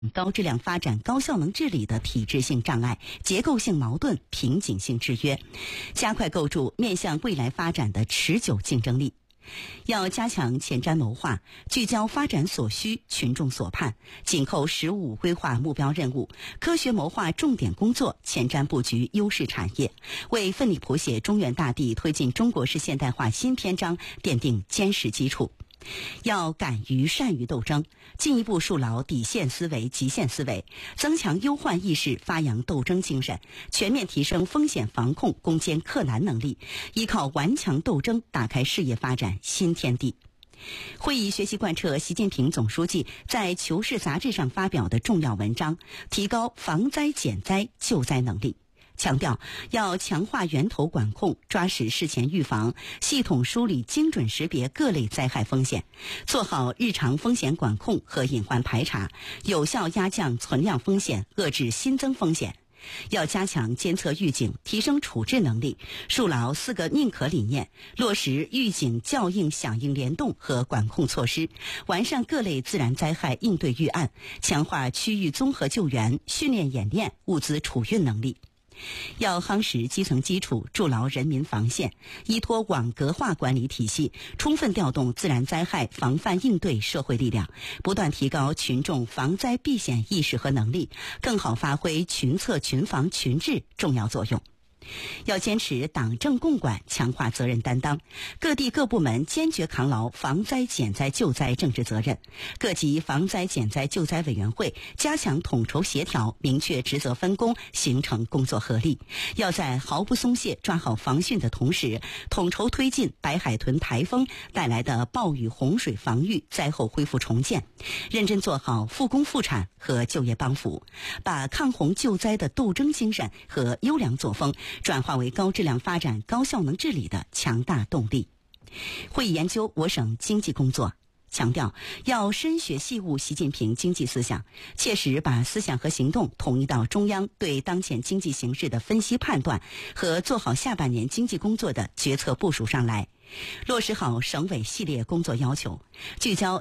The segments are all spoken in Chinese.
高质量发展、高效能治理的体制性障碍、结构性矛盾、瓶颈性制约，加快构筑面向未来发展的持久竞争力。要加强前瞻谋划，聚焦发展所需、群众所盼，紧扣“十五”规划目标任务，科学谋划重点工作，前瞻布局优势产业，为奋力谱写中原大地推进中国式现代化新篇章奠定坚实基础。要敢于善于斗争，进一步树牢底线思维、极限思维，增强忧患意识，发扬斗争精神，全面提升风险防控、攻坚克难能力，依靠顽强斗争打开事业发展新天地。会议学习贯彻习近平总书记在《求是》杂志上发表的重要文章，提高防灾减灾救灾能力。强调要强化源头管控，抓实事前预防，系统梳理、精准识别各类灾害风险，做好日常风险管控和隐患排查，有效压降存量风险，遏制新增风险。要加强监测预警，提升处置能力，树牢4个宁可理念，落实预警、校应、响应联动和管控措施，完善各类自然灾害应对预案，强化区域综合救援、训练演练、物资储运能力。要夯实基层基础，筑牢人民防线，依托网格化管理体系，充分调动自然灾害防范应对社会力量，不断提高群众防灾避险意识和能力，更好发挥群策群防群治重要作用。要坚持党政共管，强化责任担当，各地各部门坚决扛牢防灾减灾救灾政治责任，各级防灾减灾救灾委员会加强统筹协调，明确职责分工，形成工作合力。要在毫不松懈抓好防汛的同时，统筹推进白海豚台风带来的暴雨洪水防御、灾后恢复重建，认真做好复工复产和就业帮扶，把抗洪救灾的斗争精神和优良作风转化为高质量发展、高效能治理的强大动力。会议研究我省经济工作，强调要深学细悟习近平经济思想，切实把思想和行动统一到中央对当前经济形势的分析判断和做好下半年经济工作的决策部署上来。落实好省委系列工作要求，聚焦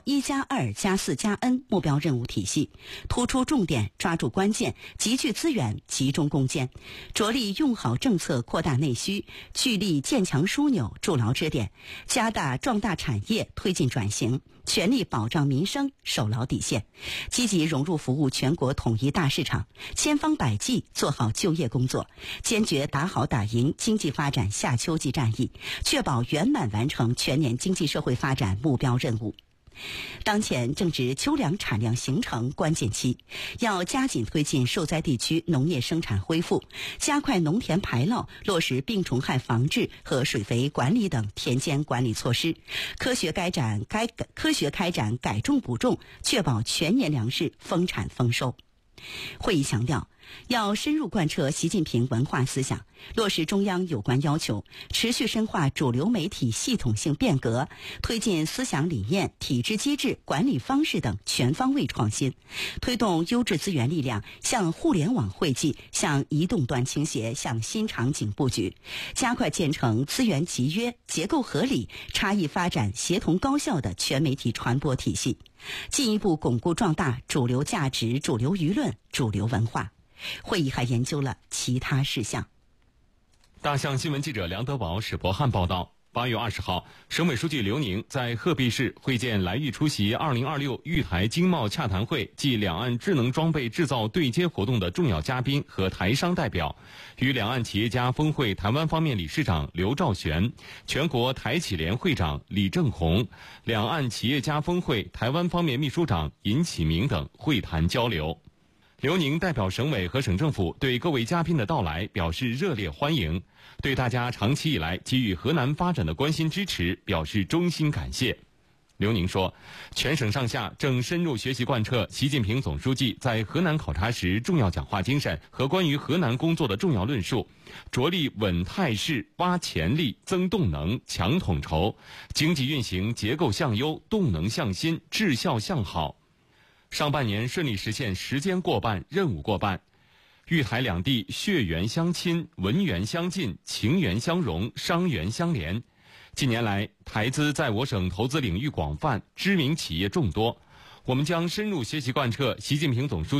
1+2+4+N 目标任务体系，突出重点，抓住关键，集聚资源，集中攻坚，着力用好政策，扩大内需，聚力建强枢纽，筑牢支点，加大壮大产业，推进转型，全力保障民生，守牢底线，积极融入服务全国统一大市场，千方百计做好就业工作，坚决打好打赢经济发展夏秋季战役，确保圆满完成全年经济社会发展目标任务。当前正值秋粮产量形成关键期，要加紧推进受灾地区农业生产恢复，加快农田排涝，落实病虫害防治和水肥管理等田间管理措施，科学开展改种补种，确保全年粮食丰产丰收。会议强调，要深入贯彻习近平文化思想，落实中央有关要求，持续深化主流媒体系统性变革，推进思想理念、体制机制、管理方式等全方位创新，推动优质资源力量向互联网汇集，向移动端倾斜，向新场景布局，加快建成资源集约、结构合理、差异发展、协同高效的全媒体传播体系，进一步巩固壮大主流价值、主流舆论、主流文化。会议还研究了其他事项。 大象新闻记者梁德宝、史博汉报道。8月20号，省委书记刘宁在鹤壁市会见来豫出席2026豫台经贸洽谈会暨两岸智能装备制造对接活动的重要嘉宾和台商代表，与两岸企业家峰会台湾方面理事长刘兆玄、全国台企联会长李正宏、两岸企业家峰会台湾方面秘书长尹启明等会谈交流。刘宁代表省委和省政府对各位嘉宾的到来表示热烈欢迎，对大家长期以来给予河南发展的关心支持表示衷心感谢。刘宁说，全省上下正深入学习贯彻习近平总书记在河南考察时重要讲话精神和关于河南工作的重要论述，着力稳态势、挖潜力、增动能、强统筹，经济运行结构向优、动能向新、质效向好。上半年顺利实现时间过半、任务过半，豫台两地血缘相亲、文缘相近、情缘相融、商缘相连。近年来，台资在我省投资领域广泛，知名企业众多。 我们将深入学习贯彻习近平总书记